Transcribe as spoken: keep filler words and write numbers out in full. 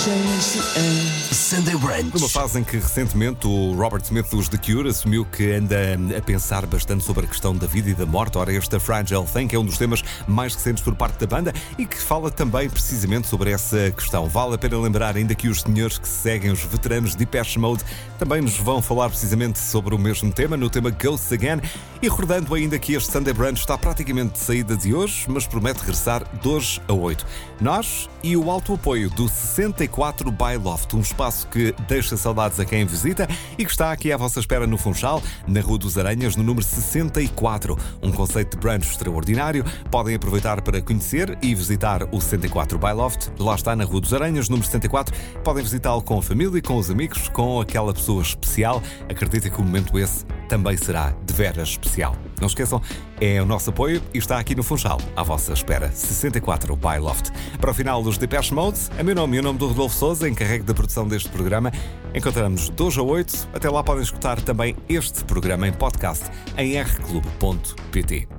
Sunday Brunch. Numa fase em que recentemente o Robert Smith dos The Cure assumiu que anda a pensar bastante sobre a questão da vida e da morte. Ora, este Fragile Thing é um dos temas mais recentes por parte da banda e que fala também precisamente sobre essa questão. Vale a pena lembrar ainda que os senhores que seguem, os veteranos de Depeche Mode, também nos vão falar precisamente sobre o mesmo tema, no tema Ghosts Again. E recordando ainda que este Sunday Brunch está praticamente de saída de hoje, mas promete regressar de hoje a oito. Nós e o alto apoio do sessenta e quatro by Loft, um espaço que deixa saudades a quem visita e que está aqui à vossa espera no Funchal, na Rua dos Aranhas, no número sessenta e quatro. Um conceito de brunch extraordinário. Podem aproveitar para conhecer e visitar o sessenta e quatro by Loft. Lá está, na Rua dos Aranhas, número sessenta e quatro. Podem visitá-lo com a família, com os amigos, com aquela pessoa especial. Acreditem que o momento esse também será de veras especial. Não esqueçam, é o nosso apoio e está aqui no Funchal, à vossa espera. sessenta e quatro by Loft. Para o final dos Depeche Mode, a meu nome e o nome do Rodolfo Sousa, encarregue da produção deste programa. Encontramos-nos de hoje a oito. Até lá podem escutar também este programa em podcast em r clube ponto p t.